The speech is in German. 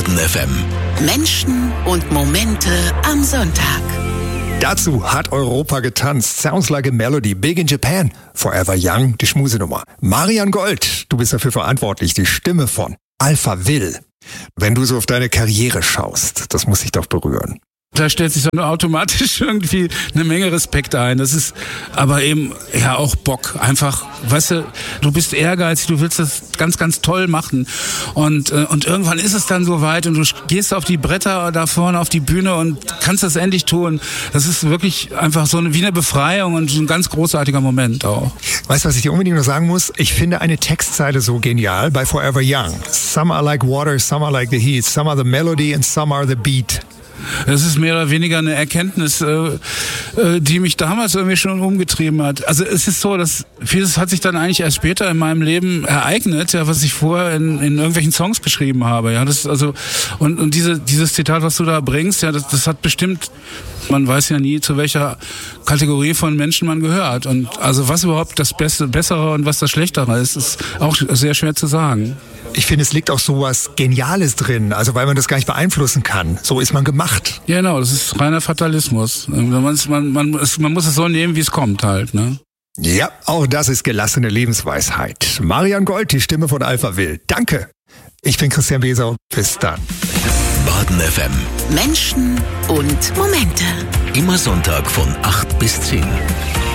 Baden FM. Menschen und Momente am Sonntag. Dazu hat Europa getanzt. Sounds like a melody. Big in Japan. Forever Young, die Schmusenummer. Marian Gold, du bist dafür verantwortlich. Die Stimme von Alphaville. Wenn du so auf deine Karriere schaust, das muss dich doch berühren. Da stellt sich so automatisch irgendwie eine Menge Respekt ein. Das ist aber eben ja auch Bock. Einfach, weißt du bist ehrgeizig, du willst das ganz, ganz toll machen. Und irgendwann ist es dann soweit und du gehst auf die Bretter da vorne auf die Bühne und kannst das endlich tun. Das ist wirklich einfach so wie eine Befreiung und ein ganz großartiger Moment auch. Weißt du, was ich dir unbedingt noch sagen muss? Ich finde eine Textzeile so genial bei Forever Young. Some are like water, some are like the heat, some are the melody and some are the beat. Das ist mehr oder weniger eine Erkenntnis, die mich damals irgendwie schon umgetrieben hat. Also es ist so, dass vieles hat sich dann eigentlich erst später in meinem Leben ereignet, ja, was ich vorher in irgendwelchen Songs geschrieben habe. Ja, das also und dieses Zitat, was du da bringst, ja, das hat bestimmt. Man weiß ja nie, zu welcher Kategorie von Menschen man gehört. Und also was überhaupt das Bessere und was das Schlechtere ist auch sehr schwer zu sagen. Ich finde, es liegt auch sowas Geniales drin, also weil man das gar nicht beeinflussen kann. So ist man gemacht. Ja, genau, das ist reiner Fatalismus. Man muss es so nehmen, wie es kommt halt, ne? Ja, auch das ist gelassene Lebensweisheit. Marian Gold, die Stimme von Alphaville. Danke. Ich bin Christian Beser und bis dann. Baden FM. Menschen und Momente. Immer Sonntag von 8 bis 10.